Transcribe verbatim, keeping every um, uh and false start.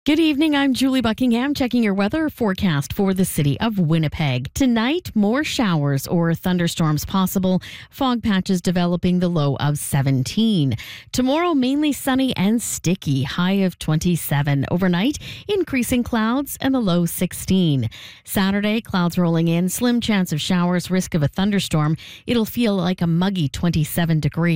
Good evening. I'm Julie Buckingham checking your weather forecast for the city of Winnipeg. Tonight, more showers or thunderstorms possible. Fog patches developing, the low of seventeen. Tomorrow, mainly sunny and sticky, high of twenty-seven. Overnight, increasing clouds and the low sixteen. Saturday, clouds rolling in, slim chance of showers, risk of a thunderstorm. It'll feel like a muggy twenty-seven degrees.